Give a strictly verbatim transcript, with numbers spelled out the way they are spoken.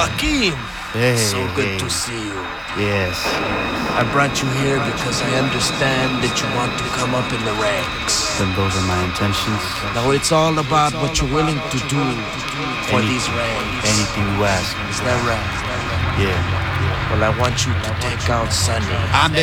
Hakeem. Hey, So good hey. to see you. Yes. I brought you here because I understand that you want to come up in the ranks. Then those are my intentions. Now it's all about what you're willing to do for Any- these ranks. Anything you ask. Is that right? Yeah. Well, I want you to take out Sonny. I'm the